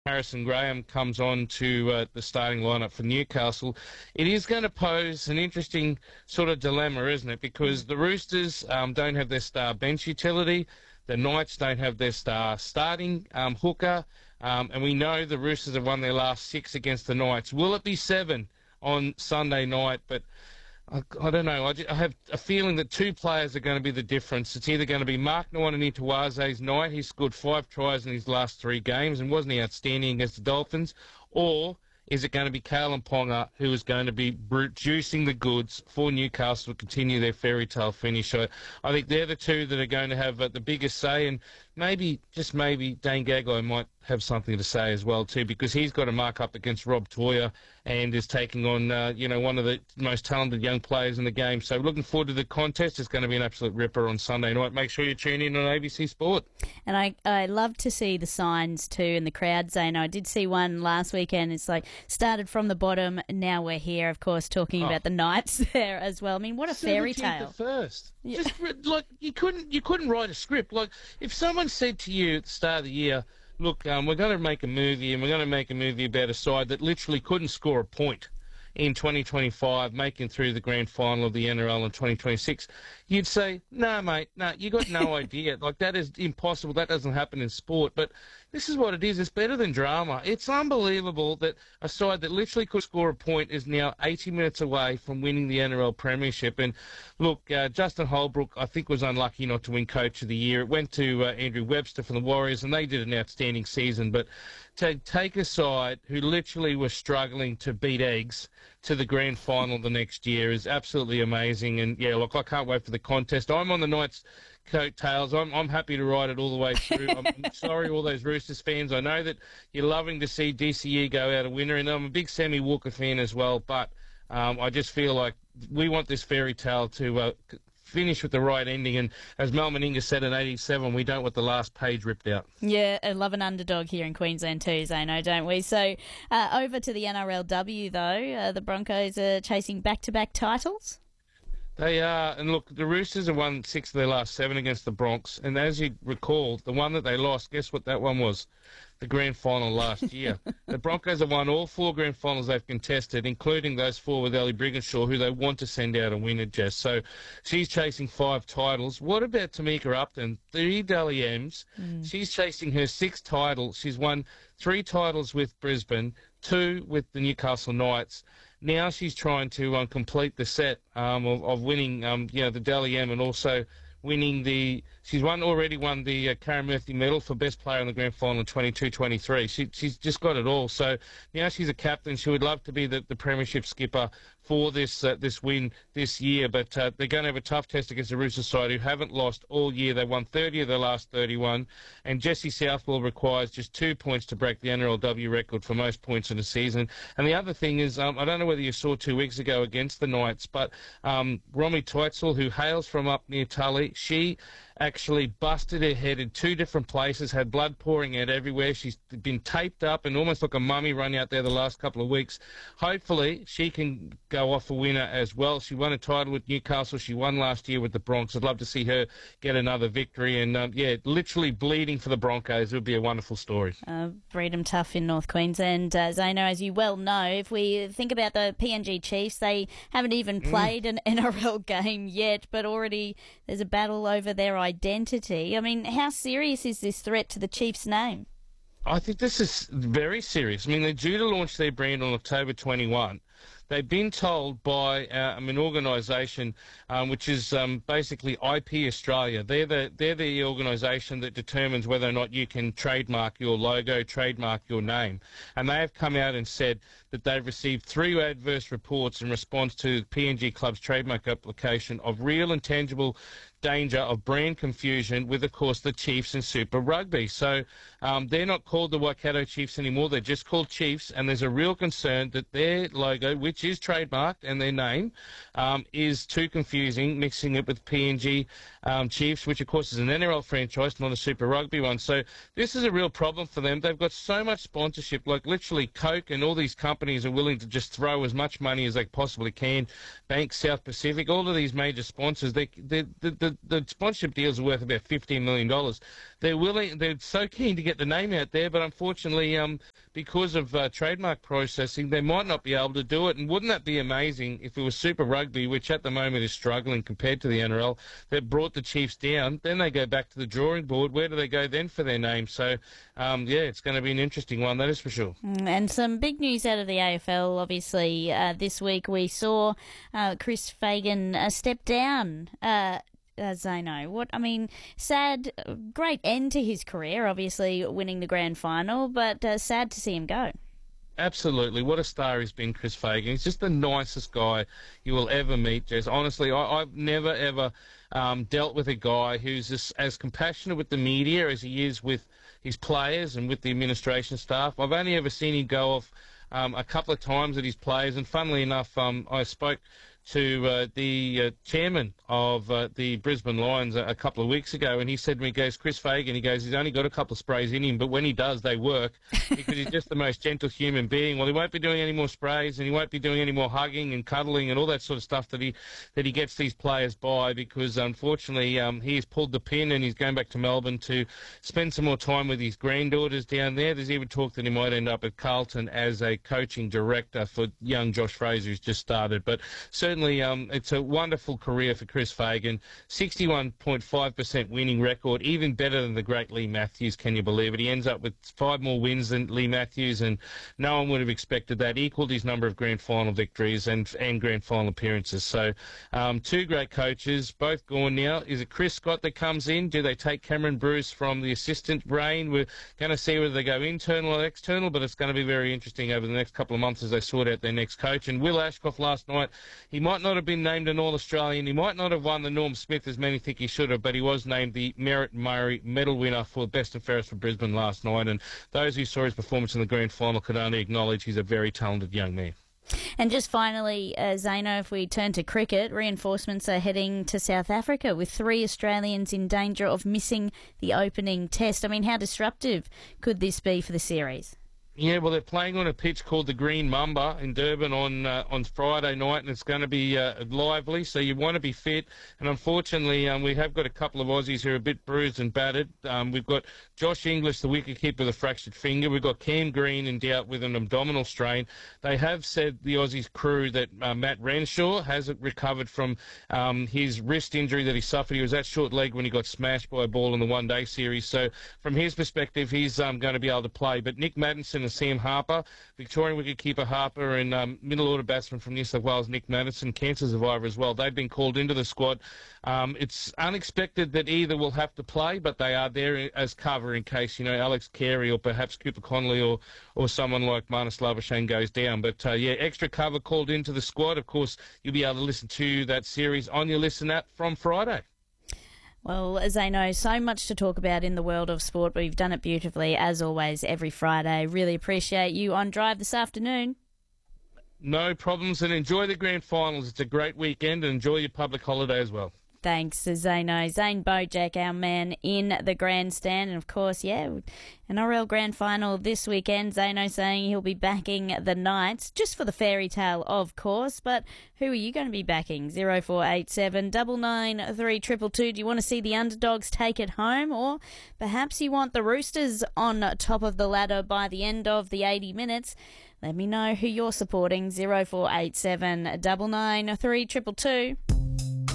Harrison Graham comes on to the starting lineup for Newcastle, it is going to pose an interesting sort of dilemma, isn't it? Because the Roosters don't have their star bench utility. The Knights don't have their star starting hooker. And we know the Roosters have won their last 6 against the Knights. Will it be 7 on Sunday night? But I don't know. I have a feeling that 2 players are going to be the difference. It's either going to be Mark Nwananitawase's night. He scored 5 tries in his last 3 games, and wasn't he outstanding against the Dolphins? Or is it going to be Kalen Ponga, who is going to be juicing the goods for Newcastle to continue their fairy tale finish? I think they're the 2 that are going to have the biggest say, and maybe, just maybe, Dane Gagai might have something to say as well too, because he's got to mark up against Rob Toya and is taking on, one of the most talented young players in the game. So looking forward to the contest. It's going to be an absolute ripper on Sunday night. Make sure you tune in on ABC Sport. And I love to see the signs too in the crowd, Zane. I did see one last weekend. It's like started from the bottom, now we're here, of course, talking about the Knights there as well. I mean, what a fairy tale. First. Yeah. Just like you couldn't write a script. Like if someone said to you at the start of the year, look, we're going to make a movie, and we're going to make a movie about a side that literally couldn't score a point in 2025, making through the grand final of the NRL in 2026, you'd say, no, mate, no, you got no idea. Like, that is impossible. That doesn't happen in sport. But this is what it is. It's better than drama. It's unbelievable that a side that literally could score a point is now 80 minutes away from winning the NRL Premiership. And look, Justin Holbrook, I think, was unlucky not to win Coach of the Year. It went to Andrew Webster for the Warriors, and they did an outstanding season. But to take a side who literally was struggling to beat Eggs to the grand final the next year is absolutely amazing. And yeah, look, I can't wait for the contest. I'm on the Knights coattails. I'm happy to ride it all the way through. I'm sorry, all those Roosters fans. I know that you're loving to see DCE go out a winner, and I'm a big Sammy Walker fan as well. But I just feel like we want this fairy tale to finish with the right ending, and as Mel Meninga said in '87, we don't want the last page ripped out. Yeah, I love an underdog here in Queensland too, Zano, don't we? So over to the NRLW though, the Broncos are chasing back-to-back titles. They are, and look, the Roosters have won 6 of their last 7 against the Bronx, and as you recall, the one that they lost, guess what that one was? The grand final last year. The Broncos have won all 4 grand finals they've contested, including those 4 with Ellie Brigginshaw, who they want to send out a winner, Jess. So she's chasing 5 titles. What about Tamika Upton? 3 Dally M's. She's chasing her 6th title. She's won 3 titles with Brisbane, 2 with the Newcastle Knights. Now she's trying to complete the set of winning, the Dally M, and also winning she's already won the Karen Murphy medal for best player in the grand final in 22-23. She's just got it all. So now she's a captain. She would love to be the premiership skipper for this win this year, but they're going to have a tough test against the Roosters side, who haven't lost all year. They won 30 of their last 31, and Jesse Southwell requires just 2 points to break the NRLW record for most points in a season. And the other thing is, I don't know whether you saw 2 weeks ago against the Knights, but Romy Teitzel, who hails from up near Tully, she actually busted her head in 2 different places, had blood pouring out everywhere. She's been taped up and almost like a mummy run out there the last couple of weeks. Hopefully she can go off a winner as well. She won a title with Newcastle. She won last year with the Bronx. I'd love to see her get another victory. And, literally bleeding for the Broncos. It would be a wonderful story. Breed 'em tough in North Queensland. Zano, as you well know, if we think about the PNG Chiefs, they haven't even played an NRL game yet, but already there's a battle over their identity. I mean, how serious is this threat to the Chiefs' name? I think this is very serious. I mean, they're due to launch their brand on October 21. They've been told by an organisation which is basically IP Australia. They're the organisation that determines whether or not you can trademark your logo, trademark your name. And they have come out and said that they've received 3 adverse reports in response to PNG Club's trademark application of real and tangible danger of brand confusion with, of course, the Chiefs and Super Rugby. So they're not called the Waikato Chiefs anymore. They're just called Chiefs, and there's a real concern that their logo, which which is trademarked, and their name is too confusing, mixing it with PNG Chiefs, which of course is an NRL franchise, not a Super Rugby one. So this is a real problem for them. They've got so much sponsorship, like literally Coke and all these companies are willing to just throw as much money as they possibly can. Bank, South Pacific, all of these major sponsors, the sponsorship deals are worth about $15 million. They're so keen to get the name out there, but unfortunately, because of trademark processing, they might not be able to do it. And wouldn't that be amazing if it was Super Rugby, which at the moment is struggling compared to the NRL, that brought the Chiefs down? Then they go back to the drawing board. Where do they go then for their name? So, it's going to be an interesting one, that is for sure. And some big news out of the AFL, obviously. This week we saw Chris Fagan step down. Zeno, sad, great end to his career, obviously winning the grand final, but sad to see him go. Absolutely. What a star he's been, Chris Fagan. He's just the nicest guy you will ever meet, Jess. Honestly, I've never, ever dealt with a guy who's as compassionate with the media as he is with his players and with the administration staff. I've only ever seen him go off a couple of times at his players, and funnily enough, I spoke to the chairman of the Brisbane Lions a couple of weeks ago, and he said to me, he goes, Chris Fagan, he goes, he's only got a couple of sprays in him, but when he does, they work, because he's just the most gentle human being. Well, he won't be doing any more sprays, and he won't be doing any more hugging and cuddling and all that sort of stuff that he gets these players by, because unfortunately he has pulled the pin and he's going back to Melbourne to spend some more time with his granddaughters down there. There's even talk that he might end up at Carlton as a coaching director for young Josh Fraser, who's just started. But certainly it's a wonderful career for Chris Fagan. 61.5% winning record, even better than the great Lee Matthews, can you believe it? He ends up with 5 more wins than Lee Matthews, and no one would have expected that. Equalled his number of grand final victories and grand final appearances. So 2 great coaches, both gone now. Is it Chris Scott that comes in? Do they take Cameron Bruce from the assistant reign? We're going to see whether they go internal or external, but it's going to be very interesting over the next couple of months as they sort out their next coach. And Will Ashcroft last night, he might not have been named an All-Australian. He might not have won the Norm Smith as many think he should have, but he was named the Merritt Murray medal winner for best and fairest for Brisbane last night. And those who saw his performance in the grand final could only acknowledge he's a very talented young man. And just finally, Zeno, if we turn to cricket, reinforcements are heading to South Africa with 3 Australians in danger of missing the opening test. I mean, how disruptive could this be for the series? Yeah, well, they're playing on a pitch called the Green Mamba in Durban on Friday night, and it's going to be lively, so you want to be fit. And unfortunately, we have got a couple of Aussies who are a bit bruised and battered. We've got Josh Inglis, the wicketkeeper, with a fractured finger. We've got Cam Green in doubt with an abdominal strain. They have said, the Aussies crew, that Matt Renshaw hasn't recovered from his wrist injury that he suffered. He was at short leg when he got smashed by a ball in the one-day series. So from his perspective, he's going to be able to play. But Nick Maddinson and Sam Harper, Victorian wicketkeeper Harper, and middle order batsman from New South Wales, Nick Maddinson, cancer survivor as well. They've been called into the squad. It's unexpected that either will have to play, but they are there as cover in case, Alex Carey or perhaps Cooper Connolly or someone like Marnus Labuschagne goes down. But, extra cover called into the squad. Of course, you'll be able to listen to that series on your Listen app from Friday. Well, as I know, so much to talk about in the world of sport, but you've done it beautifully, as always, every Friday. Really appreciate you on Drive this afternoon. No problems, and enjoy the grand finals. It's a great weekend, and enjoy your public holiday as well. Thanks, Zeno. Zane Bojack, our man in the grandstand. And, of course, an NRL grand final this weekend. Zeno saying he'll be backing the Knights, just for the fairy tale, of course. But who are you going to be backing? 0487 993 222. Do you want to see the underdogs take it home? Or perhaps you want the Roosters on top of the ladder by the end of the 80 minutes? Let me know who you're supporting. 0487 993 222.